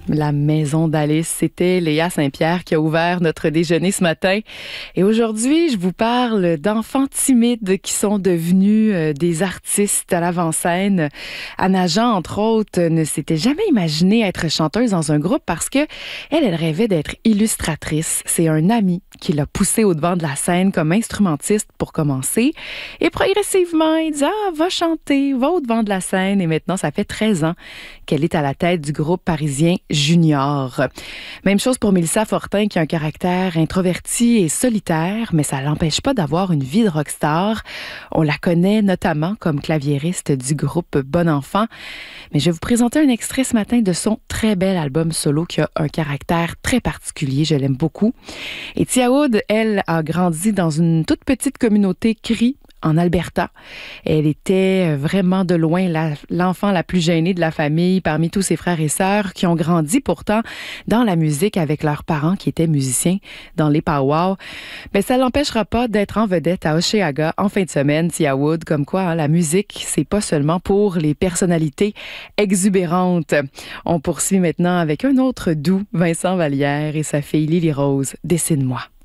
La maison d'Alice, c'était Léa Saint-Pierre qui a ouvert notre déjeuner ce matin. Et aujourd'hui, je vous parle d'enfants timides qui sont devenus des artistes à l'avant-scène. Anna Jean, entre autres, ne s'était jamais imaginée être chanteuse dans un groupe parce que elle rêvait d'être illustratrice. C'est un ami qui l'a poussée au devant de la scène comme instrumentiste pour commencer. Et progressivement, il dit « Ah, va chanter, va au devant de la scène. » Et maintenant, ça fait 13 ans qu'elle est à la tête du groupe parisien Junior. Même chose pour Mélissa Fortin qui a un caractère introverti et solitaire, mais ça l'empêche pas d'avoir une vie de rockstar. On la connaît notamment comme claviériste du groupe Bon Enfant. Mais je vais vous présenter un extrait ce matin de son très bel album solo qui a un caractère très particulier. Je l'aime beaucoup. Et Tia Wood, elle, a grandi dans une toute petite communauté cri en Alberta. Elle était vraiment de loin l'enfant la plus gênée de la famille parmi tous ses frères et sœurs qui ont grandi pourtant dans la musique avec leurs parents qui étaient musiciens dans les pow-wow. Mais ça l'empêchera pas d'être en vedette à Hochelaga en fin de semaine, Tia Wood, comme quoi la musique, c'est pas seulement pour les personnalités exubérantes. On poursuit maintenant avec un autre doux, Vincent Vallière et sa fille Lily Rose, Dessine-moi.